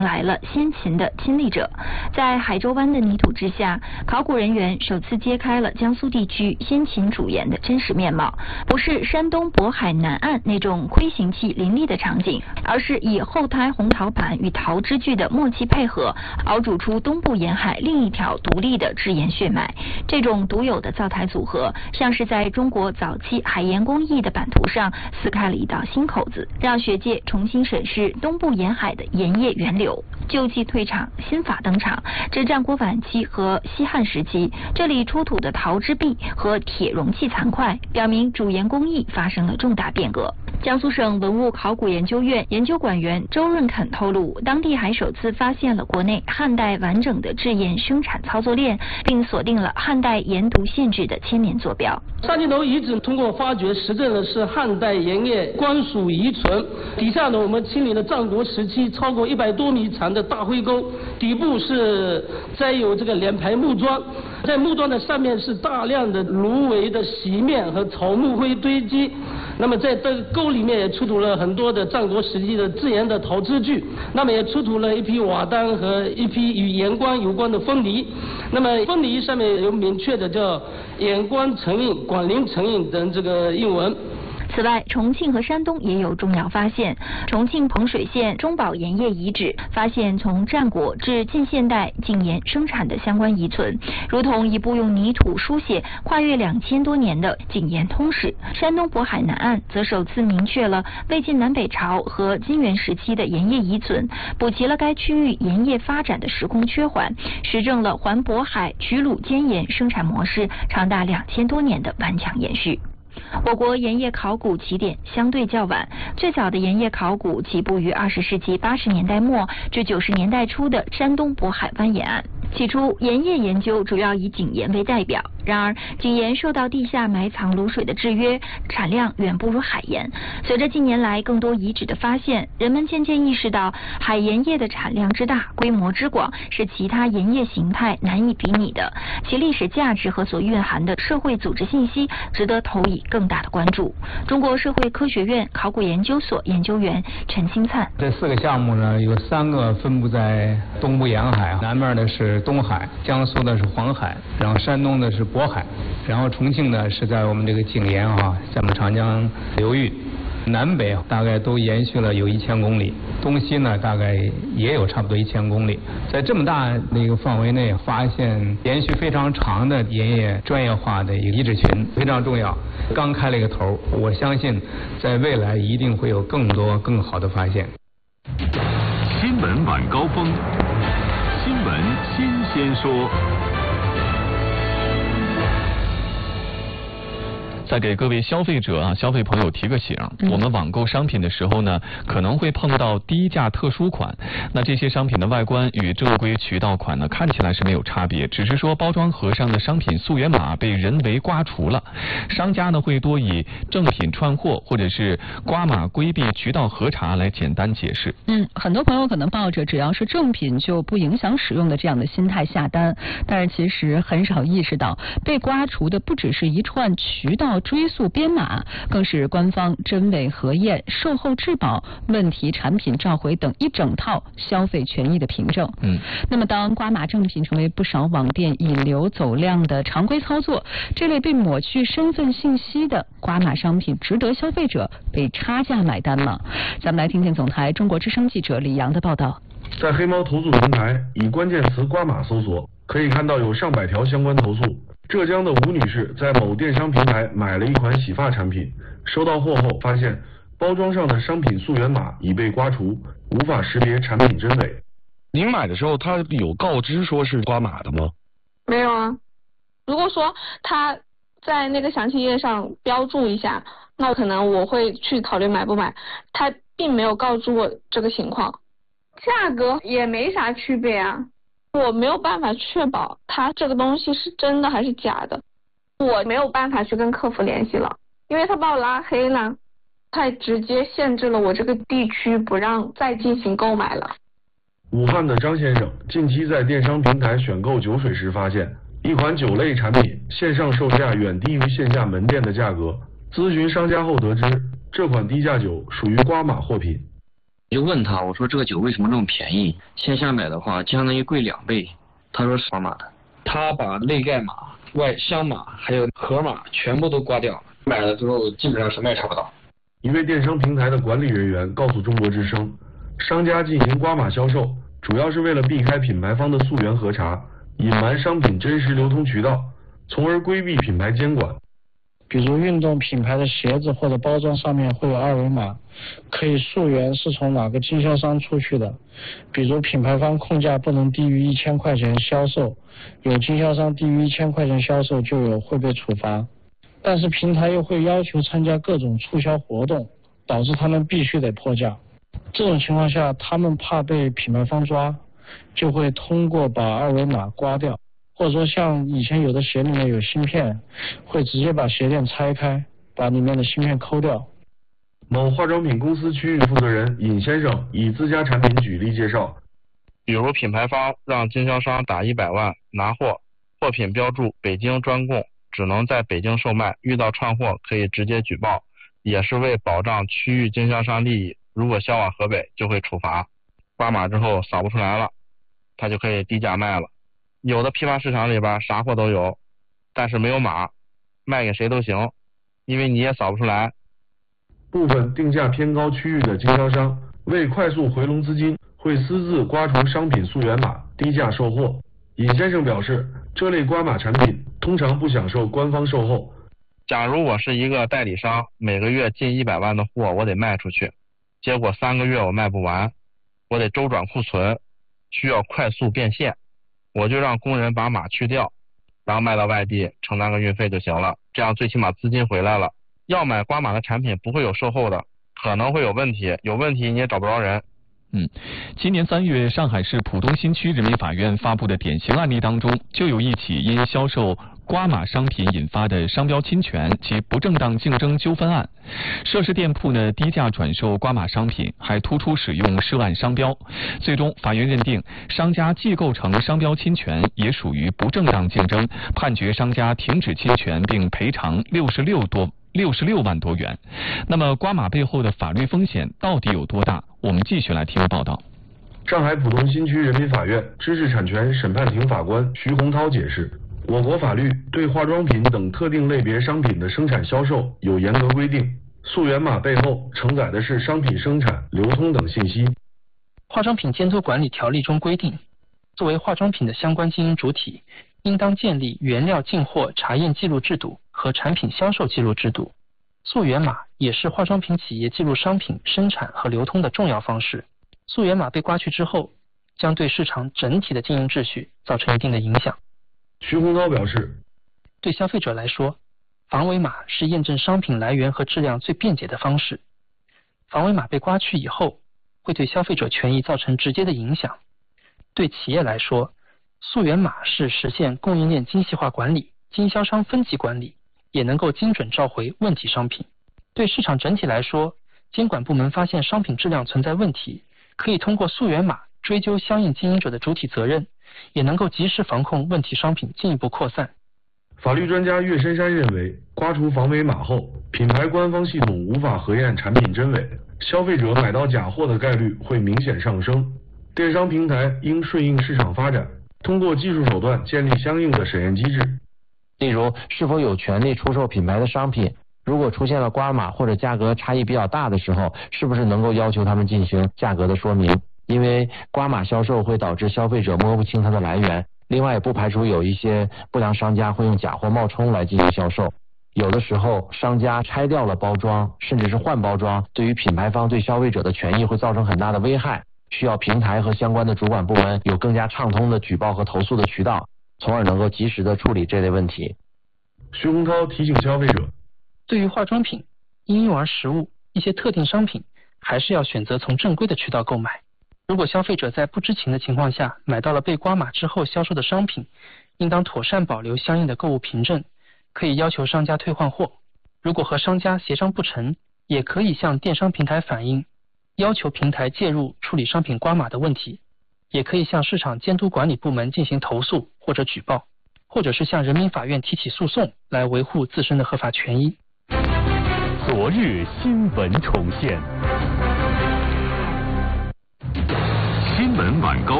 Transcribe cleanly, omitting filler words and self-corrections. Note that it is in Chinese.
来了先秦的亲历者。在海州湾的泥土之下，考古人员首次揭开了江苏地区先秦主岩的真实面貌，不是山东渤海南岸那种窥形器林立的场景，而是以后胎红陶板与陶之具的默契配合，熬煮出东部沿海另一条独立的制岩血脉。这种独有的造台组合，像是在中国早期海盐工艺的版图上撕开了一道新口子，让学界重新审视东部沿海的盐业源流。旧技退场，新法登场。至战国晚期和西汉时期，这里出土的陶之壁和铁容器残块，表明主盐工艺发生了重大变革。江苏省文物考古研究院研究馆员周润肯透露，当地还首次发现了国内汉代完整的制盐生产操作链，并锁定了汉代盐渎县制的千年坐标。 沙井头遗址通过发掘实证的是汉代盐业官署遗存，底下呢我们清理了战国时期超过100多米长的大灰沟，底部是栽有这个2排木桩，在木桩的上面是大量的芦苇的席面和草木灰堆积。那么在这个沟里面也出土了很多的战国时期的制盐的陶制具，那么也出土了一批瓦当和一批与盐官有关的封泥。那么封泥上面有明确的叫盐官成印、广陵成印等这个印文。 此外，重庆和山东也有重要发现。重庆彭水县中宝盐业遗址发现从战国至近现代井盐生产的相关遗存，如同一部用泥土书写跨越2000多年的井盐通史。山东渤海南岸则首次明确了魏晋南北朝和金元时期的盐业遗存，补齐了该区域盐业发展的时空缺环，实证了环渤海曲鲁间盐生产模式长达2000多年的顽强延续。我国盐业考古起点相对较晚，最早的盐业考古起步于20世纪80年代末至90年代初的山东渤海湾沿岸。起初，盐业研究主要以井盐为代表，然而井盐受到地下埋藏卤水的制约，产量远不如海盐。随着近年来更多遗址的发现，人们渐渐意识到海盐业的产量之大、规模之广是其他盐业形态难以比拟的，其历史价值和所蕴含的社会组织信息值得投以更大的关注。中国社会科学院考古研究所研究员陈清灿： 这4个项目呢，有3个分布在东部沿海，南面的是东海，江苏的是黄海，然后山东的是渤海，然后重庆呢是在我们这个井沿在我们长江流域。南北大概都延续了有1000公里，东西呢大概也有差不多1000公里。在这么大的一个范围内发现延续非常长的盐业专业化的一个遗址群，非常重要。刚开了一个头，我相信在未来一定会有更多更好的发现。 新闻晚高峰，新闻新鲜说。 再给各位消费者消费朋友提个醒，我们网购商品的时候呢，可能会碰到低价特殊款。那这些商品的外观与正规渠道款呢，看起来是没有差别，只是说包装盒上的商品溯源码被人为刮除了。商家呢会多以正品串货或者是刮码规避渠道核查来简单解释。 很多朋友可能抱着只要是正品就不影响使用的这样的心态下单，但是其实很少意识到被刮除的不只是一串渠道追溯编码，更是官方真伪核验、售后质保、问题产品召回等一整套消费权益的凭证。那么当刮码正品成为不少网店引流走量的常规操作，这类被抹去身份信息的刮码商品值得消费者被差价买单吗？咱们来听听总台中国之声记者李阳的报道。 在黑猫投诉平台以关键词刮码搜索，可以看到有上百条相关投诉。浙江的吴女士在某电商平台买了一款洗发产品，收到货后发现包装上的商品溯源码已被刮除，无法识别产品真伪。 您买的时候他有告知说是刮码的吗？ 没有啊。如果说他在那个详情页上标注一下，那可能我会去考虑买不买。他并没有告知我这个情况，价格也没啥区别啊。我没有办法确保它这个东西是真的还是假的，我没有办法去跟客服联系了，因为他把我拉黑了，他也直接限制了我这个地区不让再进行购买了。 武汉的张先生近期在电商平台选购酒水时发现，一款酒类产品线上售价远低于线下门店的价格，咨询商家后得知，这款低价酒属于刮码货品。 就问他，我说这个酒为什么这么便宜？线下买的话相当于贵2倍。他说是宝马的。他把内盖码、外箱码还有盒码全部都刮掉，买了之后基本上什么也查不到。 一位电商平台的管理人员告诉中国之声，商家进行刮码销售，主要是为了避开品牌方的溯源核查，隐瞒商品真实流通渠道，从而规避品牌监管。 比如运动品牌的鞋子或者包装上面会有2维码，可以溯源是从哪个经销商出去的。比如品牌方控价不能低于1000块钱销售，有经销商低于1000块钱销售就有会被处罚。但是平台又会要求参加各种促销活动，导致他们必须得破价。这种情况下，他们怕被品牌方抓，就会通过把2维码刮掉。或者说像以前有的鞋里面有芯片，会直接把鞋垫拆开，把里面的芯片抠掉。 某化妆品公司区域负责人尹先生以自家产品举例介绍， 比如品牌方让经销商打100万拿货，货品标注北京专供，只能在北京售卖，遇到串货可以直接举报，也是为保障区域经销商利益，如果销往河北就会处罚。刮码之后扫不出来了，他就可以低价卖了。有的批发市场里边啥货都有，但是没有码，卖给谁都行，因为你也扫不出来。 部分定价偏高区域的经销商为快速回笼资金，会私自刮除商品溯源码，低价售货。尹先生表示，这类刮码产品通常不享受官方售后。 假如我是一个代理商，每个月进100万的货我得卖出去，结果3个月我卖不完，我得周转库存，需要快速变现，我就让工人把码去掉，然后卖到外地承担个运费就行了，这样最起码资金回来了。要买刮码的产品不会有售后的，可能会有问题，有问题你也找不着人。 今年3月，上海市浦东新区人民法院发布的典型案例当中，就有一起因销售刮码商品引发的商标侵权及不正当竞争纠纷案。涉事店铺呢低价转售刮码商品，还突出使用涉案商标。最终，法院认定商家既构成商标侵权，也属于不正当竞争，判决商家停止侵权并赔偿66万多元。那么刮码背后的法律风险到底有多大？我们继续来听报道。 上海浦东新区人民法院知识产权审判庭法官徐洪涛解释，我国法律对化妆品等特定类别商品的生产销售有严格规定，溯源码背后承载的是商品生产、流通等信息。 化妆品监督管理条例中规定，作为化妆品的相关经营主体，应当建立原料进货查验记录制度和产品销售记录制度。溯源码也是化妆品企业记录商品生产和流通的重要方式。溯源码被刮去之后，将对市场整体的经营秩序造成一定的影响。 徐洪涛表示， 对消费者来说，防伪码是验证商品来源和质量最便捷的方式。防伪码被刮去以后，会对消费者权益造成直接的影响。对企业来说，溯源码是实现供应链精细化管理、经销商分级管理，也能够精准召回问题商品。对市场整体来说，监管部门发现商品质量存在问题，可以通过溯源码追究相应经营者的主体责任，也能够及时防控问题商品进一步扩散。 法律专家岳深山认为，刮除防伪码后，品牌官方系统无法核验产品真伪，消费者买到假货的概率会明显上升。电商平台应顺应市场发展，通过技术手段建立相应的审验机制。 例如，是否有权利出售品牌的商品，如果出现了刮码或者价格差异比较大的时候，是不是能够要求他们进行价格的说明？因为刮码销售会导致消费者摸不清它的来源，另外也不排除有一些不良商家会用假货冒充来进行销售。有的时候商家拆掉了包装，甚至是换包装，对于品牌方对消费者的权益会造成很大的危害，需要平台和相关的主管部门有更加畅通的举报和投诉的渠道，从而能够及时的处理这类问题。 徐洪涛提醒消费者， 对于化妆品、婴幼儿食物一些特定商品，还是要选择从正规的渠道购买。如果消费者在不知情的情况下买到了被刮码之后销售的商品，应当妥善保留相应的购物凭证，可以要求商家退换货。如果和商家协商不成，也可以向电商平台反映，要求平台介入处理商品刮码的问题，也可以向市场监督管理部门进行投诉或者举报，或者是向人民法院提起诉讼来维护自身的合法权益。 昨日新闻重现。 新闻晚高